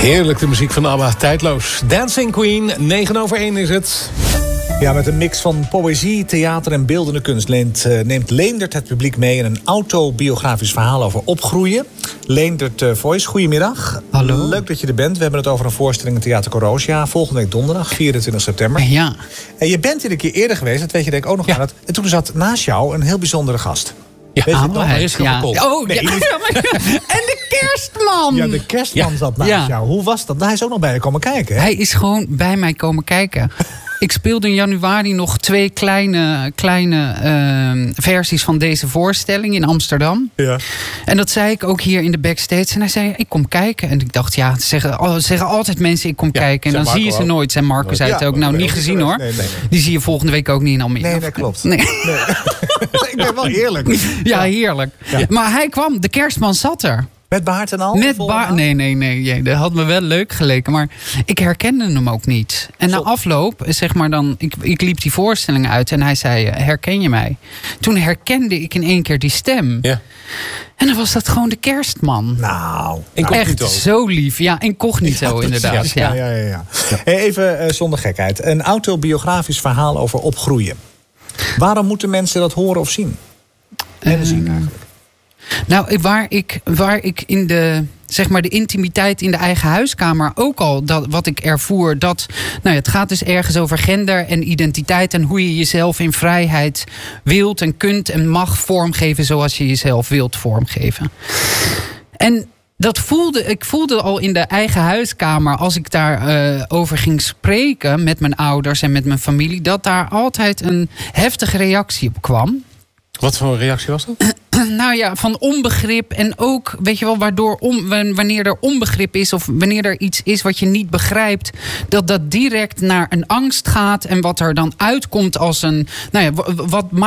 Heerlijk, de muziek van ABBA, tijdloos. Dancing Queen, 9:01 is het. Ja, met een mix van poëzie, theater en beeldende kunst neemt Leendert het publiek mee in een autobiografisch verhaal over opgroeien. Leendert Voice, goedemiddag. Hallo. Leuk dat je er bent. We hebben het over een voorstelling in Theater Corosia. Volgende week donderdag, 24 september. Ja. En je bent hier een keer eerder geweest, dat weet je denk ik ook nog aan. En toen zat naast jou een heel bijzondere gast. Ja, weet je het nog? hij is gekoppeld. Oh, Nee, ja. niet- En de kerstman! Ja, de kerstman zat naast jou. Hoe was dat? Hij is ook nog bij je komen kijken, hè? Hij is gewoon bij mij komen kijken. Ik speelde in januari nog 2 kleine versies van deze voorstelling in Amsterdam. Ja. En dat zei ik ook hier in de backstage. En hij zei, ik kom kijken. En ik dacht, ja, zeggen altijd mensen, ik kom kijken. En zei dan zie je Marco ze ook. nooit. En Marco zei het ook. Nou, niet gezien hoor. Nee. Die zie je volgende week ook niet in Almere. Nee, dat klopt. Nee. Ik ben wel eerlijk. Ja, heerlijk. Ja. Maar hij kwam, de kerstman zat er. Met baard en al? Met Vol baard? haar? Nee. Dat had me wel leuk geleken. Maar ik herkende hem ook niet. En na afloop, zeg maar dan... Ik liep die voorstelling uit en hij zei... herken je mij? Toen herkende ik in één keer die stem. Ja. En dan was dat gewoon de kerstman. Nou, Incognito. Echt zo lief. Ja, incognito inderdaad. Ja. Ja. Even zonder gekheid. Een autobiografisch verhaal over opgroeien. Waarom moeten mensen dat horen of zien? En zien eigenlijk. Nou, waar ik in de, zeg maar, de intimiteit in de eigen huiskamer ook al, wat ik ervoer, dat het gaat dus ergens over gender en identiteit en hoe je jezelf in vrijheid wilt en kunt en mag vormgeven zoals je jezelf wilt vormgeven. En ik voelde al in de eigen huiskamer, als ik daar over ging spreken met mijn ouders en met mijn familie, dat daar altijd een heftige reactie op kwam. Wat voor een reactie was dat? Nou ja, van onbegrip. En ook, weet je wel, waardoor wanneer er onbegrip is of wanneer er iets is wat je niet begrijpt, dat direct naar een angst gaat. En wat er dan uitkomt als een... wat